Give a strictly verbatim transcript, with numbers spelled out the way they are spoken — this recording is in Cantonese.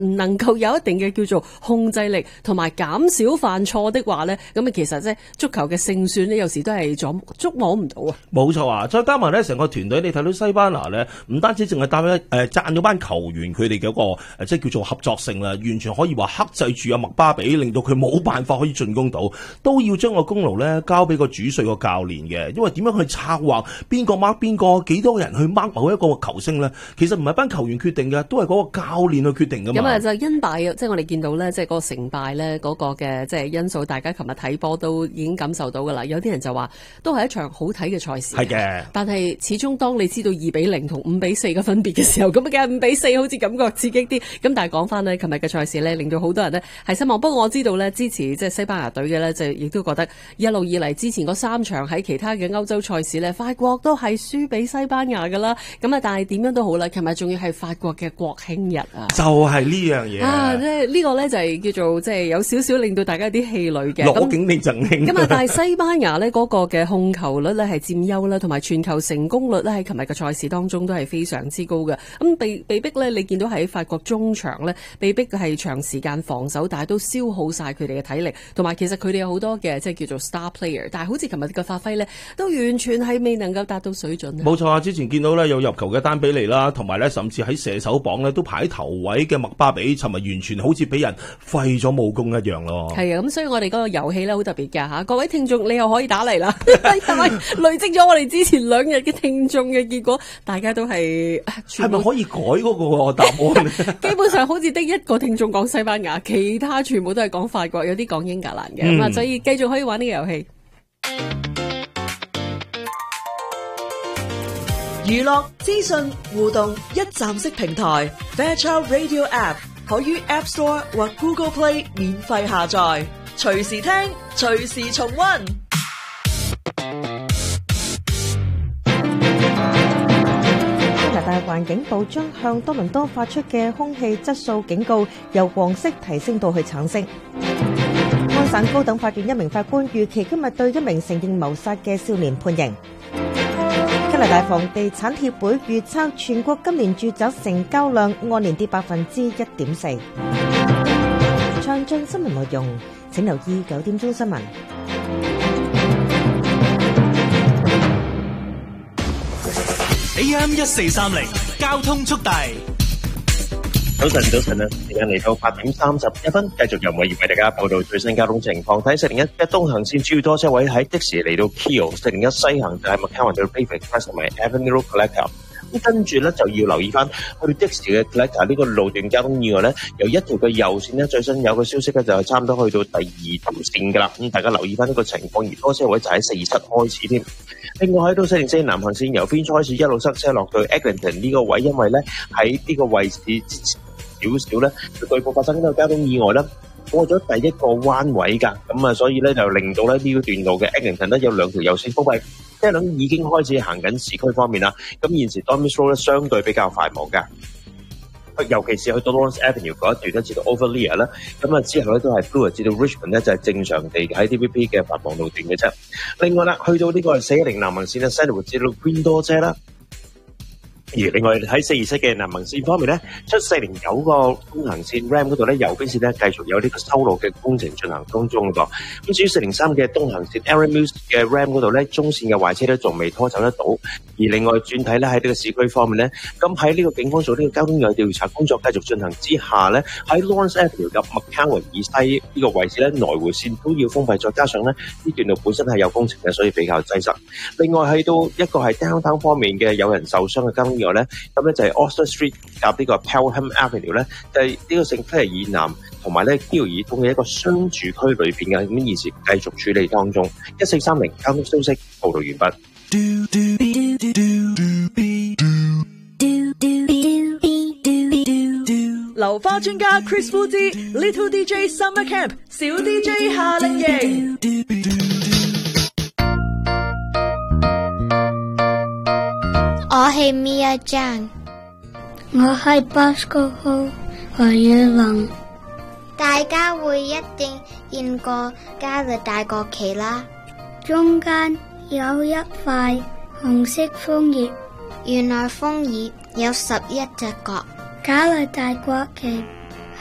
唔能夠有一定嘅叫做控制力，同埋減少犯錯的話咧，咁啊其實即係足球嘅勝算咧，有時都係捉捉摸唔到啊。 冇錯啊！再加埋咧，成個團隊你睇到西班牙咧，唔單止淨係帶咗誒讚咗班球員佢哋嘅一個誒，即係叫做合作性啦，完全可以話克制住阿麥巴比，令到佢冇辦法可以進攻到，都要將個功勞咧交俾個主帥個教練嘅。因為點樣去策劃邊個 mark 邊個，幾多人去 mark 某一個球星咧，其實唔係班球員決定嘅，都係嗰個教練去決定噶嘛。 咁啊就因敗，即係我哋見到咧，即係嗰個成敗咧，嗰個嘅即係因素，大家琴日睇波都已經感受到噶啦。有啲人就話都係一場好睇嘅賽事， 係嘅。 但係始終當你知道二比零同五比四嘅分別嘅時候，咁梗係五比四好似感覺刺激啲。咁但係講翻呢，琴日嘅賽事咧，令到好多人呢係失望。不過我知道咧，支持即係西班牙隊嘅咧，就亦都覺得一路以嚟之前嗰三場喺其他嘅歐洲賽事咧，法國都係輸俾西班牙噶啦。咁啊，但係點樣都好啦，琴日仲要係法國嘅國慶日啊， 就係呢樣嘢啊！即係呢個咧就係叫做即係有少少令到大家啲氣餒嘅。 攞景定贈慶。 咁啊，但係西班牙呢嗰個嘅控球率咧係佔優啦，同埋傳球成功率咧喺琴日嘅賽事當中都係非常之高嘅。咁被被逼咧，你見到喺法國中場咧被逼係長時間防守，但係都消耗晒佢哋嘅體力，同埋其實佢哋有好多嘅即係叫做 star player， 但係好似琴日嘅發揮咧都完全係未能夠達到水準。 冇錯啊！之前見到咧有入球嘅丹比利啦，同埋咧甚至喺射手榜咧都排喺頭位嘅麥巴比，尋日完全好似俾人廢咗武功一樣咯。係啊，咁所以我哋嗰個遊戲咧好特別㗎嚇，各位聽眾你又可以打嚟啦，但係累積咗我哋之前兩日嘅聽眾嘅結果，大家都係係咪可以改嗰個答案？ 基本上好似得一個聽眾講西班牙，其他全部都係講法國，有啲講英格蘭嘅咁啊，所以繼續可以玩呢個遊戲。 娛樂資訊互動一站式平台 Fairchild Radio App 可於 App Store 或 Google Play 免費下載，隨時聽，隨時重溫。 加拿大環境部將向多倫多發出嘅空氣質素警告由黃色提升到去橙色。安省高等法院一名法官預期今日對一名承認謀殺嘅少年判刑。加拿大房地產協會預測全國今年住宅成交量按年跌百分之一點四。詳盡新聞內容，請留意九點鐘新聞。 A M 一四三零交通速遞。 早晨，早晨啊！時間嚟到八點三十一分，繼續由我葉為大家報道最新交通情況。睇四零一嘅東行線主要多車位喺的士嚟到 Keo， 四零一西行就係 McCowan 到 Pavement Crest 同埋 Avenue Road Collector。咁跟住咧就要留意翻去的士嘅 Collector 呢個路段交通意外咧，由一條嘅右線咧最新有個消息咧就係差唔多去到第二條線噶啦。咁大家留意翻呢個情況，而多車位就喺四二七開始添。另外喺到四零四南行線由邊開始一路塞車落到 Eglinton 呢個位，因為咧喺呢個位置少少咧，就對付發生呢個交通意外啦，過咗第一個彎位㗎，咁啊，所以咧就令到咧呢個段路嘅 Eglinton 咧有兩條右線封閉，車輛已經開始行緊市區方面啦。咁現時 Dormis Road 咧相對比較繁忙㗎，尤其是去到 Lawrence Avenue 嗰一段咧，至到 Overlear 啦，咁啊之後咧都係 Bloor 至到 Richmond 咧就係正常地喺 D V P 嘅繁忙路段嘅啫。另外啦，去到呢個四一零南行線咧 Sandwood 至到 Green 多車啦。而另外喺四二七嘅南行線方面咧，出四零九個東行線 Ram 嗰度咧，右邊線咧繼續有呢個修路嘅工程進行當中嘅噃。咁至於四零三嘅東行線 Aaron Mills 嘅 Ram 嗰度咧，中線嘅壞車咧仲未拖走得到。而另外轉睇咧喺呢個市區方面咧，咁喺呢個警方做呢個交通意外調查工作繼續進行之下咧，喺 Lawrence Avenue 及 McCowan 以西呢個位置咧，來回線都要封閉，再加上咧呢段路本身係有工程嘅，所以比較擠塞。另外喺到一個係 downtown 方面嘅有人受傷嘅交通意外咧，咁咧就係 Oster Street 夾呢個 Pelham Avenue 咧，就係呢個聖菲爾以南同埋咧基爾以東嘅一個商住區裏邊嘅，咁現時繼續處理當中。一四三零交通消息報道完畢。 流花專家 Chris Wu 之 Little D J Summer Camp 小 D J 夏令營。 我係 Mia Jang， 我係 Bosco Ho 何宇龍。 大家會一定見過加拿大國旗啦， 中間有一塊紅色楓葉， 原來楓葉有十一隻角。 加拿大國旗